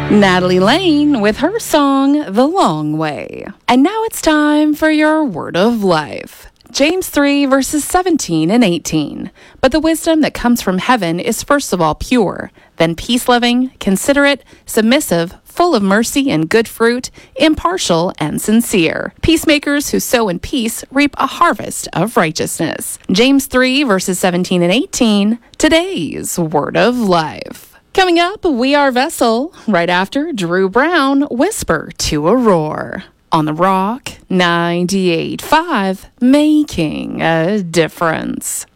Natalie Lane with her song, The Long Way. And now it's time for your word of life. James 3, verses 17 and 18. But the wisdom that comes from heaven is first of all pure, then peace-loving, considerate, submissive, full of mercy and good fruit, impartial and sincere. Peacemakers who sow in peace reap a harvest of righteousness. James 3, verses 17 and 18, today's word of life. Coming up, We Are Vessel, right after Drew Brown, Whisper to a Roar. On the Rock 98.5, making a difference.